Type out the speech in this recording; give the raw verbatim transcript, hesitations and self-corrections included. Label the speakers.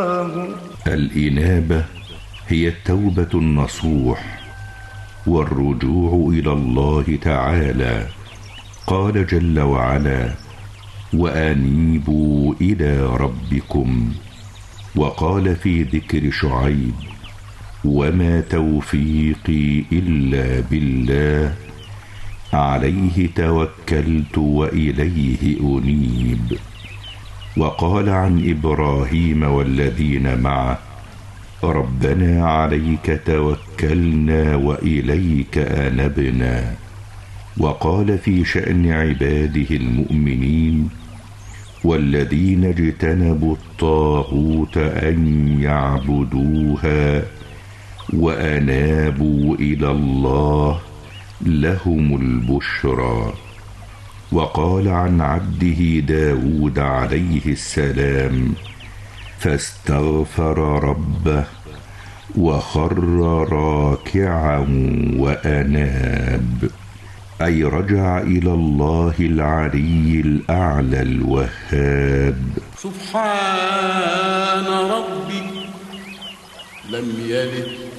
Speaker 1: الإنابة هي التوبة النصوح والرجوع إلى الله تعالى. قال جل وعلا: وأنيبوا إلى ربكم. وقال في ذكر شعيب: وما توفيقي إلا بالله عليه توكلت وإليه أنيب. وقال عن إبراهيم والذين معه: ربنا عليك توكلنا وإليك أنبنا. وقال في شأن عباده المؤمنين: والذين اجتنبوا الطاغوت أن يعبدوها وأنابوا إلى الله لهم البشرى. وقال عن عبده داود عليه السلام: فاستغفر ربه وخر راكعا وأناب، أي رجع إلى الله العلي الأعلى الوهاب.
Speaker 2: سبحان ربي لم يلد